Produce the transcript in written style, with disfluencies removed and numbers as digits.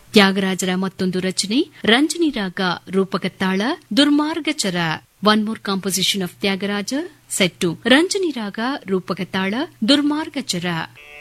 ತ್ಯಾಗರಾಜರ ಮತ್ತೊಂದು ರಚನೆ ರಂಜನಿ ರಾಗ ರೂಪಕತ್ತಾಳ ದುರ್ಮಾರ್ಗಚರ. One more composition of Tyagaraja set to Ranjani ರಾಗ ರೂಪಕತ್ತಾಳ ದುರ್ಮಾರ್ಗಚರ.